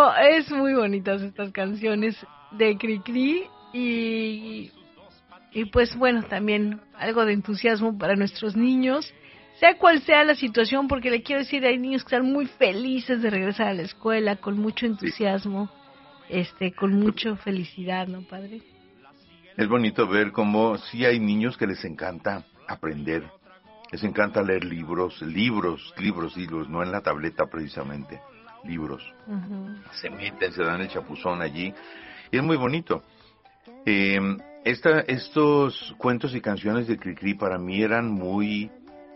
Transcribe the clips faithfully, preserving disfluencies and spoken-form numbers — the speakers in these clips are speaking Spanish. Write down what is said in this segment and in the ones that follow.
No, es muy bonitas estas canciones de Cricri y, y pues bueno, también algo de entusiasmo para nuestros niños, sea cual sea la situación, porque le quiero decir, hay niños que están muy felices de regresar a la escuela, con mucho Sí. entusiasmo, este, con mucha felicidad, ¿no, padre? Es bonito ver cómo sí hay niños que les encanta aprender, les encanta leer libros, libros, libros, libros, no en la tableta precisamente, libros. Uh-huh. Se meten, se dan el chapuzón allí, y es muy bonito. Eh, esta, estos cuentos y canciones de Cricri para mí eran muy,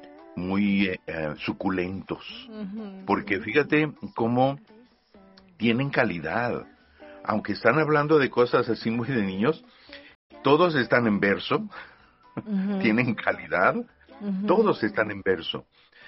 muy eh, eh, suculentos, Uh-huh. porque fíjate cómo tienen calidad, aunque están hablando de cosas así muy de niños, todos están en verso, Uh-huh. tienen calidad, Uh-huh. todos están en verso.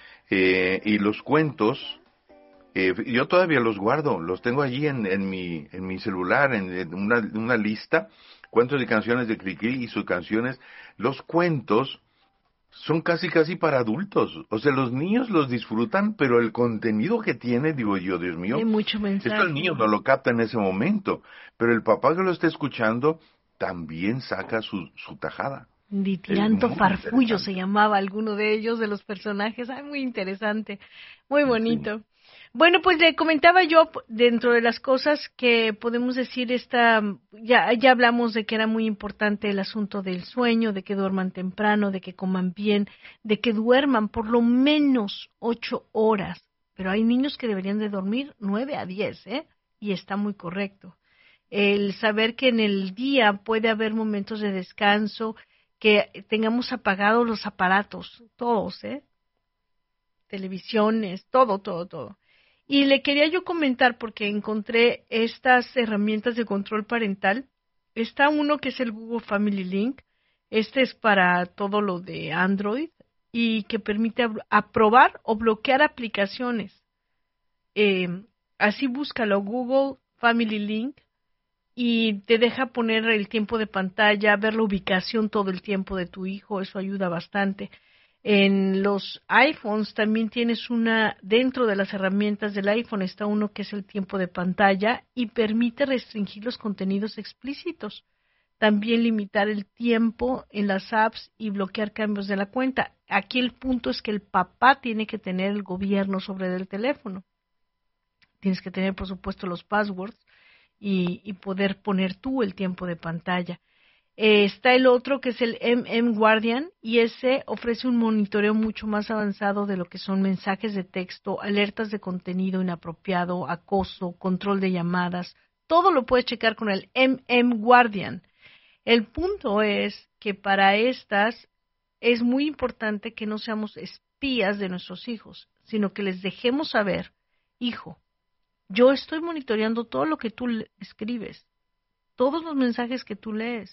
Eh, y los cuentos, eh, yo todavía los guardo, los tengo allí en, en, mi, en mi celular, en, en una, una lista, cuentos y canciones de Cricri y sus canciones. Los cuentos son casi casi para adultos, o sea, los niños los disfrutan, pero el contenido que tiene, digo yo, Dios mío, Hay mucho esto el mensaje. niño no lo capta en ese momento, pero el papá que lo está escuchando también saca su, su tajada. Es Ditiranto muy Farfullo se interesante. llamaba alguno de ellos, de los personajes. Ay, muy interesante, muy Sí. bonito. Bueno, pues le comentaba yo, p- dentro de las cosas que podemos decir, esta, ya, ya hablamos de que era muy importante el asunto del sueño, de que duerman temprano, de que coman bien, de que duerman por lo menos ocho horas. Pero hay niños que deberían de dormir nueve a diez, ¿eh? Y está muy correcto. El saber que en el día puede haber momentos de descanso, que tengamos apagados los aparatos, todos, ¿eh? Televisiones, todo, todo, todo. Y le quería yo comentar porque encontré estas herramientas de control parental. Está uno que es el Google Family Link. Este es para todo lo de Android y que permite ab- aprobar o bloquear aplicaciones. Eh, Así búscalo, Google Family Link, y te deja poner el tiempo de pantalla, ver la ubicación todo el tiempo de tu hijo, eso ayuda bastante. En los iPhones también tienes una, dentro de las herramientas del iPhone está uno que es el tiempo de pantalla y permite restringir los contenidos explícitos. También limitar el tiempo en las apps y bloquear cambios de la cuenta. Aquí el punto es que el papá tiene que tener el gobierno sobre el teléfono. Tienes que tener, por supuesto, los passwords y, y poder poner tú el tiempo de pantalla. Eh, está el otro que es el M M Guardian y ese ofrece un monitoreo mucho más avanzado de lo que son mensajes de texto, alertas de contenido inapropiado, acoso, control de llamadas. Todo lo puedes checar con el M M Guardian. El punto es que para estas es muy importante que no seamos espías de nuestros hijos, sino que les dejemos saber, hijo, yo estoy monitoreando todo lo que tú escribes, todos los mensajes que tú lees.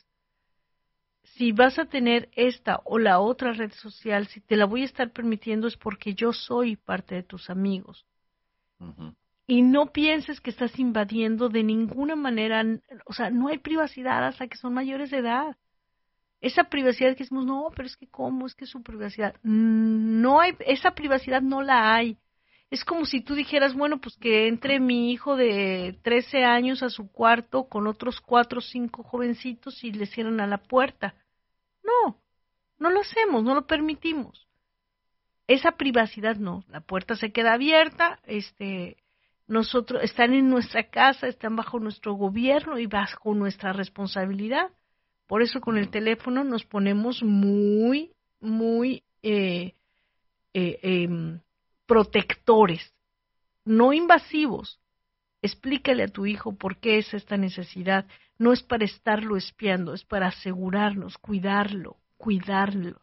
Si vas a tener esta o la otra red social, si te la voy a estar permitiendo es porque yo soy parte de tus amigos. Uh-huh. Y no pienses que estás invadiendo de ninguna manera, o sea, no hay privacidad hasta que son mayores de edad. Esa privacidad que decimos, no, pero es que cómo, es que es su privacidad. No hay, esa privacidad no la hay. Es como si tú dijeras, bueno, pues que entre mi hijo de trece años a su cuarto con otros cuatro o cinco jovencitos y le cierran a la puerta. No, no lo hacemos, no lo permitimos. Esa privacidad no, la puerta se queda abierta, este, nosotros, están en nuestra casa, están bajo nuestro gobierno y bajo nuestra responsabilidad. Por eso con el teléfono nos ponemos muy, muy eh, eh, eh, protectores, no invasivos. Explícale a tu hijo por qué es esta necesidad. No es para estarlo espiando, es para asegurarnos, cuidarlo, cuidarlos.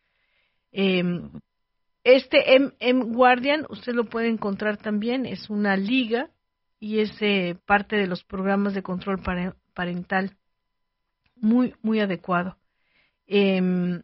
Eh, Uh-huh. este M M Guardian, usted lo puede encontrar también, es una liga y es eh, parte de los programas de control parental muy, muy adecuado. Eh,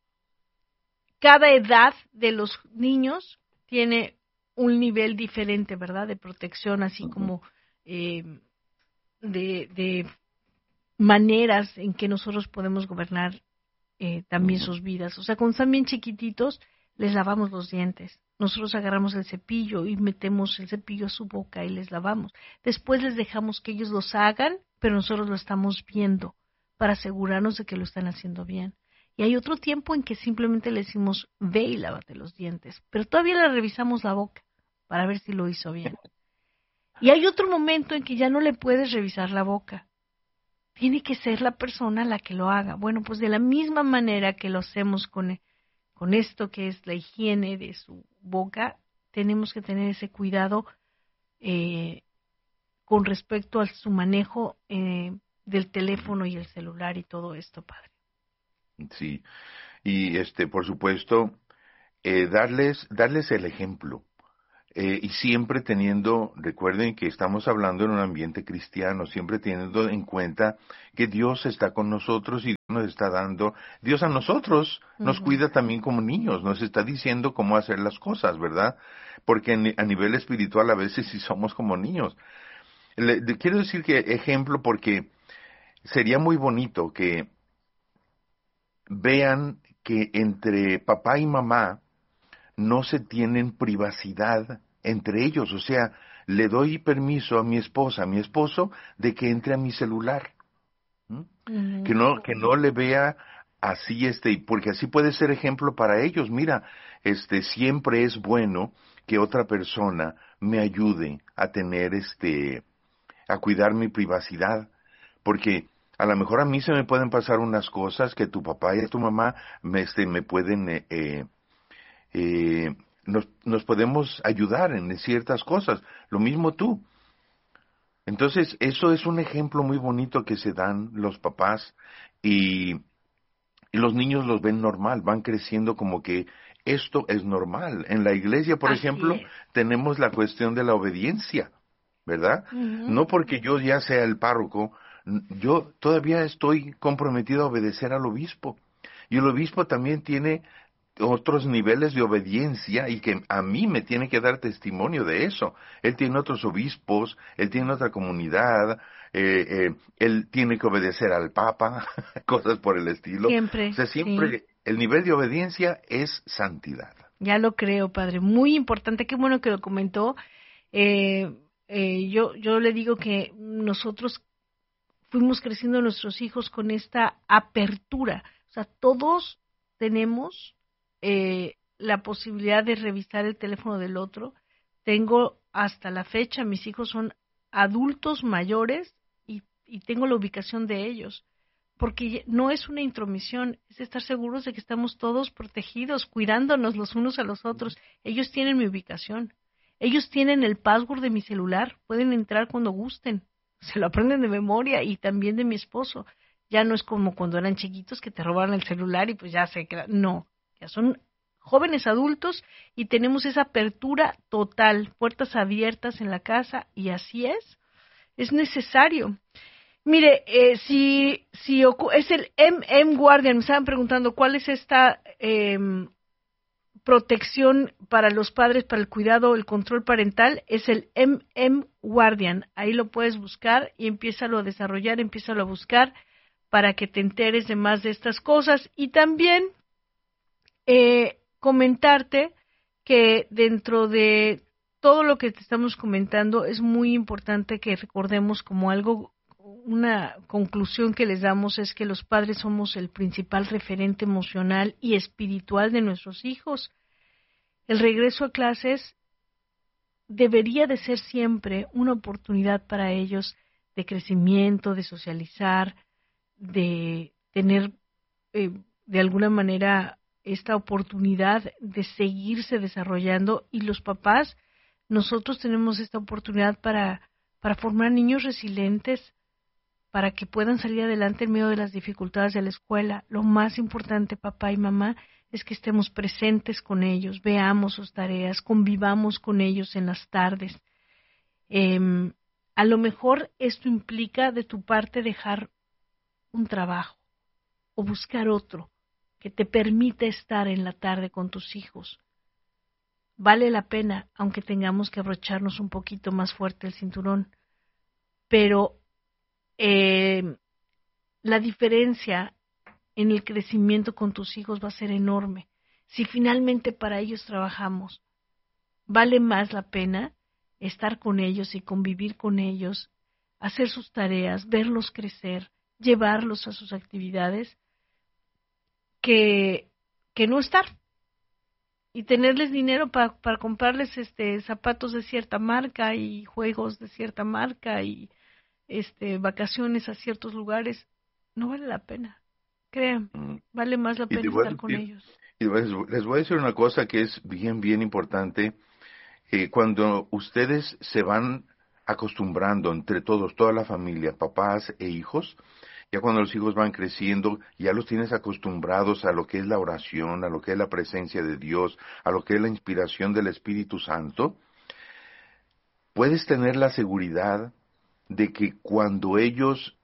cada edad de los niños tiene un nivel diferente, ¿verdad? De protección, así Uh-huh. como eh, de, de maneras en que nosotros podemos gobernar eh, también Uh-huh. sus vidas. O sea, cuando están bien chiquititos, les lavamos los dientes. nosotros agarramos el cepillo y metemos el cepillo a su boca y les lavamos. Después les dejamos que ellos los hagan, pero nosotros lo estamos viendo para asegurarnos de que lo están haciendo bien. Y hay otro tiempo en que simplemente le decimos, ve y lávate los dientes, pero todavía le revisamos la boca para ver si lo hizo bien. Y hay otro momento en que ya no le puedes revisar la boca. Tiene que ser la persona la que lo haga. Bueno, pues de la misma manera que lo hacemos con, con esto que es la higiene de su boca, tenemos que tener ese cuidado eh, con respecto a su manejo eh, del teléfono y el celular y todo esto, padre. Sí, y este, por supuesto, eh, darles, darles el ejemplo. Eh, y siempre teniendo, recuerden que estamos hablando en un ambiente cristiano, siempre teniendo en cuenta que Dios está con nosotros y Dios nos está dando, Dios a nosotros nos uh-huh. cuida también como niños, nos está diciendo cómo hacer las cosas, ¿verdad? Porque en, a nivel espiritual a veces sí somos como niños. Le, le, quiero decir que ejemplo porque sería muy bonito que vean que entre papá y mamá no se tienen privacidad entre ellos, o sea, le doy permiso a mi esposa, a mi esposo, de que entre a mi celular, ¿Mm? uh-huh. que no que no le vea así, este, porque así puede ser ejemplo para ellos. Mira, este, siempre es bueno que otra persona me ayude a tener, este, a cuidar mi privacidad, porque a lo mejor a mí se me pueden pasar unas cosas que tu papá y tu mamá me, este, me pueden eh, eh, eh, Nos, nos podemos ayudar en ciertas cosas, lo mismo tú. Entonces, eso es un ejemplo muy bonito que se dan los papás y, y los niños los ven normal, van creciendo como que esto es normal. En la iglesia, por Así ejemplo, es. tenemos la cuestión de la obediencia, ¿verdad? Uh-huh. No porque yo ya sea el párroco, yo todavía estoy comprometido a obedecer al obispo. Y el obispo también tiene otros niveles de obediencia y que a mí me tiene que dar testimonio de eso. Él tiene otros obispos, él tiene otra comunidad, eh, eh, él tiene que obedecer al Papa, cosas por el estilo. Siempre. O sea, siempre sí. El nivel de obediencia es santidad. Ya lo creo, padre. Muy importante, qué bueno que lo comentó. Eh, eh, yo, yo le digo que nosotros fuimos creciendo nuestros hijos con esta apertura. O sea, todos tenemos eh, la posibilidad de revisar el teléfono del otro. Tengo hasta la fecha, mis hijos son adultos mayores y, y tengo la ubicación de ellos. Porque no es una intromisión, es estar seguros de que estamos todos protegidos, cuidándonos los unos a los otros. Ellos tienen mi ubicación, ellos tienen el password de mi celular, pueden entrar cuando gusten, se lo aprenden de memoria y también de mi esposo. Ya no es como cuando eran chiquitos que te robaron el celular y pues ya se quedan. No, ya son jóvenes adultos y tenemos esa apertura total, puertas abiertas en la casa y así es, es necesario. Mire, eh, si, si ocu- es el M M Guardian, me estaban preguntando cuál es esta eh, protección para los padres, para el cuidado, el control parental, es el M M Guardian. Ahí lo puedes buscar y empiézalo a desarrollar, empiézalo a buscar para que te enteres de más de estas cosas. Y también eh, comentarte que dentro de todo lo que te estamos comentando es muy importante que recordemos como algo. Una conclusión que les damos es que los padres somos el principal referente emocional y espiritual de nuestros hijos. El regreso a clases debería de ser siempre una oportunidad para ellos de crecimiento, de socializar, de tener eh, de alguna manera esta oportunidad de seguirse desarrollando y los papás, nosotros tenemos esta oportunidad para, para formar niños resilientes, para que puedan salir adelante en medio de las dificultades de la escuela. Lo más importante, papá y mamá, es que estemos presentes con ellos, veamos sus tareas, convivamos con ellos en las tardes. Eh, a lo mejor esto implica de tu parte dejar un trabajo o buscar otro que te permita estar en la tarde con tus hijos. Vale la pena, aunque tengamos que abrocharnos un poquito más fuerte el cinturón, pero Eh, la diferencia en el crecimiento con tus hijos va a ser enorme. Si finalmente para ellos trabajamos, vale más la pena estar con ellos y convivir con ellos, hacer sus tareas, verlos crecer, llevarlos a sus actividades, que, que no estar y tenerles dinero para para comprarles este zapatos de cierta marca y juegos de cierta marca y este vacaciones a ciertos lugares. No vale la pena, créanme, Mm. vale más la Y te pena voy a estar con decir, ellos. y les les voy a decir una cosa que es bien, bien importante. Eh, cuando ustedes se van acostumbrando entre todos, toda la familia, papás e hijos, ya cuando los hijos van creciendo, ya los tienes acostumbrados a lo que es la oración, a lo que es la presencia de Dios, a lo que es la inspiración del Espíritu Santo, puedes tener la seguridad de que cuando ellos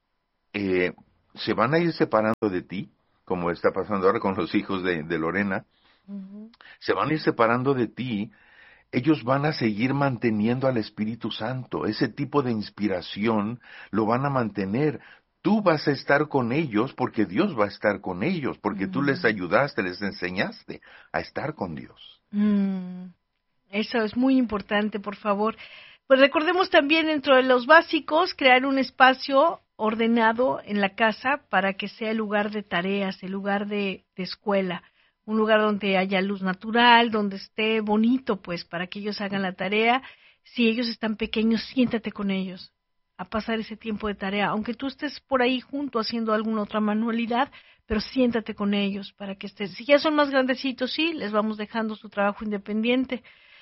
eh, se van a ir separando de ti, como está pasando ahora con los hijos de, de Lorena, Ujú. se van a ir separando de ti, ellos van a seguir manteniendo al Espíritu Santo. Ese tipo de inspiración lo van a mantener. Tú vas a estar con ellos porque Dios va a estar con ellos, porque tú les Mm. ayudaste, les enseñaste a estar con Dios. Mm. Eso es muy importante, por favor. Pues recordemos también dentro de los básicos crear un espacio ordenado en la casa para que sea el lugar de tareas, el lugar de, de escuela, un lugar donde haya luz natural, donde esté bonito, pues, para que ellos hagan la tarea. Si ellos están pequeños, siéntate con ellos a pasar ese tiempo de tarea, aunque tú estés por ahí junto haciendo alguna otra manualidad, pero siéntate con ellos para que estés. Si ya son más grandecitos, sí, les vamos dejando su trabajo independiente.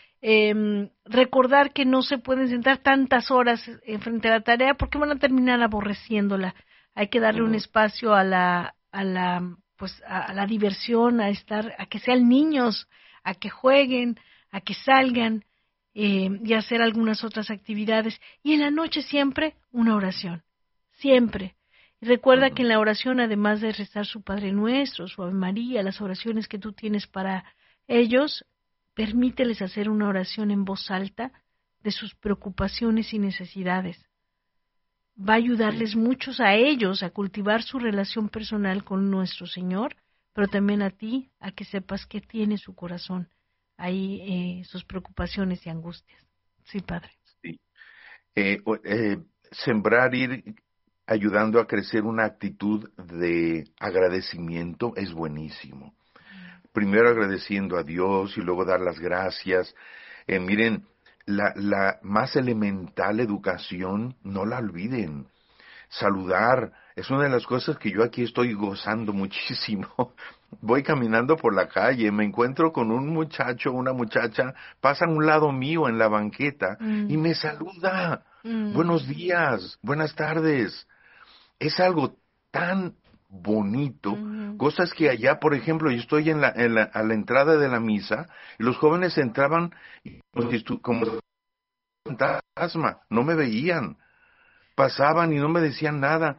Eh, recordar que no se pueden sentar tantas horas en frente a la tarea porque van a terminar aborreciéndola. Hay que darle un Ujú. espacio a la, a la, pues a, a la diversión, a estar, a que sean niños, a que jueguen, a que salgan eh, y hacer algunas otras actividades. Y en la noche siempre una oración, siempre. Y recuerda que Ujú. en la oración, además de rezar su Padre Nuestro, su Ave María, las oraciones que tú tienes para ellos, permíteles hacer una oración en voz alta de sus preocupaciones y necesidades. Va a Sí. ayudarles muchos a ellos a cultivar su relación personal con nuestro Señor, pero también a ti a que sepas que tiene su corazón ahí, eh, sus preocupaciones y angustias. Sí, Padre. Sí. Eh, o- eh, sembrar, ir ayudando a crecer una actitud de agradecimiento es buenísimo. Primero agradeciendo a Dios y luego dar las gracias. Eh, miren, la, la más elemental educación, no la olviden. Saludar es una de las cosas que yo aquí estoy gozando muchísimo. Voy caminando por la calle, me encuentro con un muchacho, una muchacha, pasa a un lado mío en la banqueta y Mm, me saluda. mm, Buenos días, buenas tardes. Es algo tan bonito, mm, cosas que allá, por ejemplo, yo estoy en la, en la, a la entrada de la misa y los jóvenes entraban y como si estu- como fantasma, no me veían, pasaban y no me decían nada.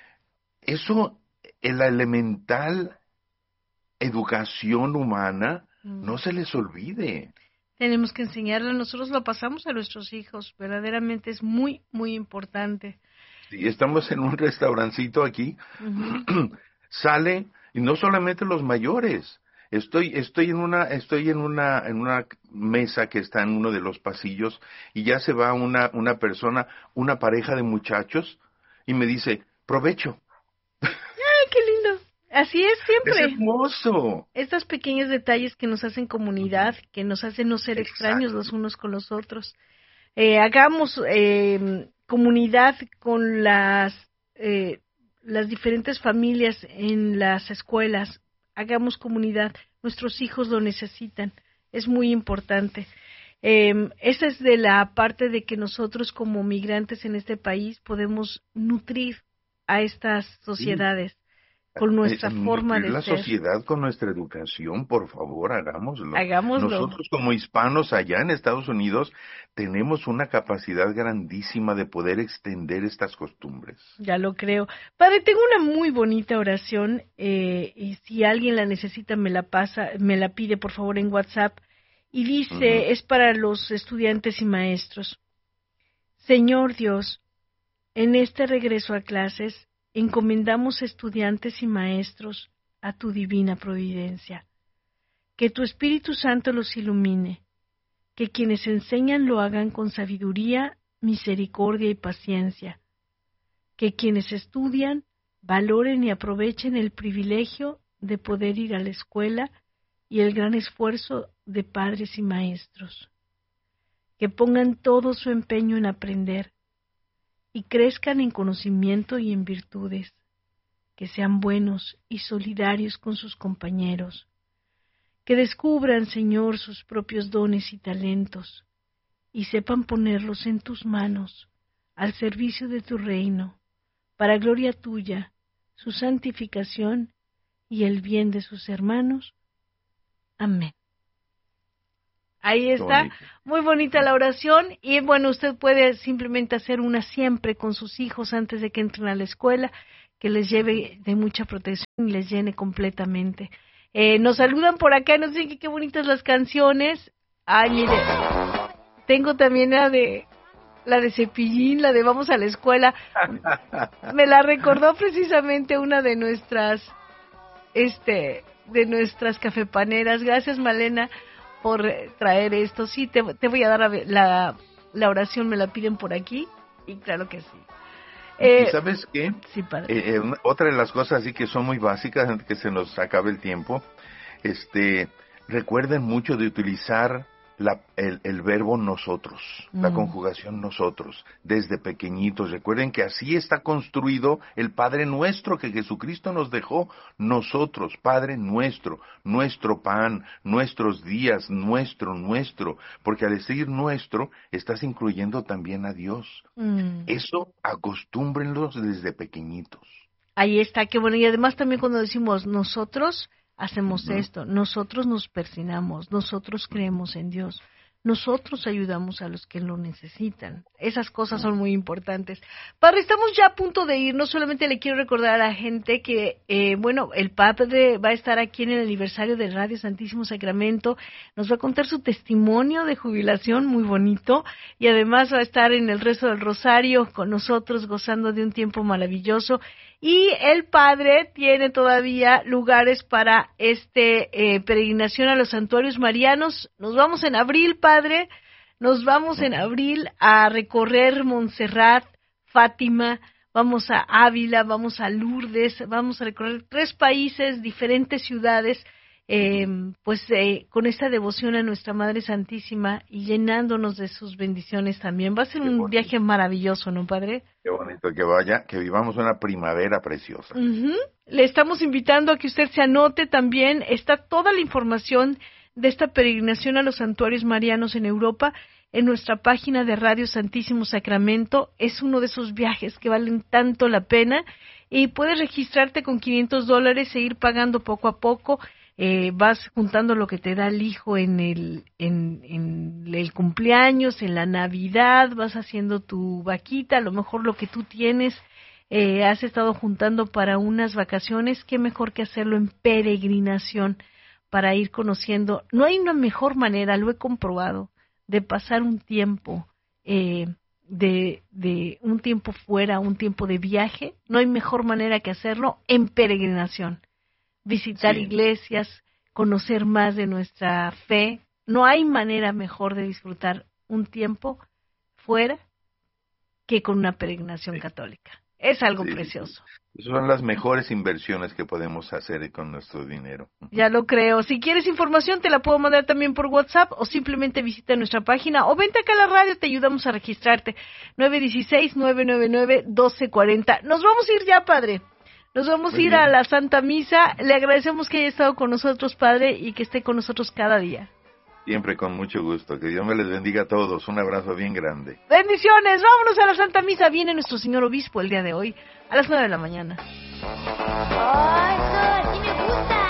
Eso, en la elemental educación humana, no mm. se les olvide. Tenemos que enseñarle, nosotros lo pasamos a nuestros hijos, verdaderamente es muy, muy importante. Si estamos en un restaurancito aquí, Ujú. sale, y no solamente los mayores. Estoy, estoy en una, estoy en una, en una mesa que está en uno de los pasillos, y ya se va una, una persona, una pareja de muchachos, y me dice, provecho. ¡Ay, qué lindo! Así es Es siempre. hermoso. Estos pequeños detalles que nos hacen comunidad, que nos hacen no ser extraños Exacto. los unos con los otros. Eh, hagamos eh, comunidad con las, eh, las diferentes familias en las escuelas. Hagamos comunidad. Nuestros hijos lo necesitan. Es muy importante. Eh, esa es de la parte de que nosotros como migrantes en este país podemos nutrir a estas Sí. sociedades con Eh, nuestra forma nutrir de la ser. sociedad con nuestra educación, por favor, hagámoslo. Hagámoslo. Nosotros como hispanos allá en Estados Unidos tenemos una capacidad grandísima de poder extender estas costumbres. Ya lo creo. Padre, tengo una muy bonita oración eh, y si alguien la necesita me la pasa, me la pide por favor en WhatsApp y Ujú. dice, es para los estudiantes y maestros. Señor Dios, en este regreso a clases encomendamos estudiantes y maestros a tu divina providencia. Que tu Espíritu Santo los ilumine, Que quienes enseñan lo hagan con sabiduría, misericordia y paciencia. Que quienes estudian valoren y aprovechen el privilegio de poder ir a la escuela y el gran esfuerzo de padres y maestros. Que pongan todo su empeño en aprender y crezcan en conocimiento y en virtudes. Que sean buenos y solidarios con sus compañeros. Que descubran, Señor, sus propios dones y talentos y sepan ponerlos en tus manos al servicio de tu reino, para gloria tuya, su santificación y el bien de sus hermanos. Amén. Ahí está, bonito. Muy bonita la oración y bueno, usted puede simplemente hacer una siempre con sus hijos antes de que entren a la escuela, que les lleve de mucha protección y les llene completamente. Eh, nos saludan por acá, nos dicen que qué bonitas las canciones. Ay, mire, tengo también la de la de Cepillín, la de Vamos a la Escuela. Me la recordó precisamente una de nuestras, este, de nuestras cafepaneras. Gracias, Malena, por traer esto. Sí, te, te voy a dar la, la, la oración, me la piden por aquí, y claro que sí. Eh, ¿Y sabes qué? Sí, padre. Eh, eh, otra de las cosas así que son muy básicas antes que se nos acabe el tiempo, este, recuerden mucho de utilizar la, el, el verbo nosotros, mm. la conjugación nosotros, desde pequeñitos. Recuerden que así está construido el Padre Nuestro que Jesucristo nos dejó. Nosotros, Padre Nuestro, nuestro pan, nuestros días, nuestro, nuestro, porque al decir nuestro, estás incluyendo también a Dios. Mm. Eso acostúmbrenlos desde pequeñitos. Ahí está, qué bueno. Y además también cuando decimos nosotros, hacemos uh-huh. esto, nosotros nos persinamos, nosotros creemos en Dios, nosotros ayudamos a los que lo necesitan. Esas cosas son muy importantes. Padre, estamos ya a punto de ir, no solamente le quiero recordar a la gente que, eh, bueno, el Padre va a estar aquí en el aniversario de Radio Santísimo Sacramento, nos va a contar su testimonio de jubilación muy bonito y además va a estar en el rezo del Rosario con nosotros gozando de un tiempo maravilloso. Y el Padre tiene todavía lugares para este eh, peregrinación a los santuarios marianos. Nos vamos en abril, Padre, nos vamos en abril a recorrer Montserrat, Fátima, vamos a Ávila, vamos a Lourdes, vamos a recorrer tres países, diferentes ciudades, eh, pues eh, con esta devoción a nuestra Madre Santísima y llenándonos de sus bendiciones también. Va a ser Qué un bonito. Viaje maravilloso, ¿no, Padre? Qué bonito que vaya, que vivamos una primavera preciosa. Uh-huh. Le estamos invitando a que usted se anote también. Está toda la información de esta peregrinación a los santuarios marianos en Europa en nuestra página de Radio Santísimo Sacramento. Es uno de esos viajes que valen tanto la pena y puedes registrarte con quinientos dólares e ir pagando poco a poco. Eh, vas juntando lo que te da el hijo en el, en, en el cumpleaños, en la Navidad, vas haciendo tu vaquita, a lo mejor lo que tú tienes, eh, has estado juntando para unas vacaciones, qué mejor que hacerlo en peregrinación para ir conociendo. No hay una mejor manera, lo he comprobado, de pasar un tiempo, eh, de, de un tiempo fuera, un tiempo de viaje, no hay mejor manera que hacerlo en peregrinación. Visitar sí. iglesias, conocer más de nuestra fe. No hay manera mejor de disfrutar un tiempo fuera que con una peregrinación sí. católica. Es algo sí. precioso. Son las mejores inversiones que podemos hacer con nuestro dinero. Ya lo creo. Si quieres información, te la puedo mandar también por WhatsApp o simplemente visita nuestra página o vente acá a la radio, te ayudamos a registrarte. nueve uno seis, nueve nueve nueve, uno dos cuatro cero. Nos vamos a ir ya, Padre. Nos vamos Muy a ir bien. a la Santa Misa. Le agradecemos que haya estado con nosotros, Padre, y que esté con nosotros cada día. Siempre con mucho gusto. Que Dios me les bendiga a todos. Un abrazo bien grande. Bendiciones. Vámonos a la Santa Misa. Viene nuestro señor obispo el día de hoy a las nueve de la mañana.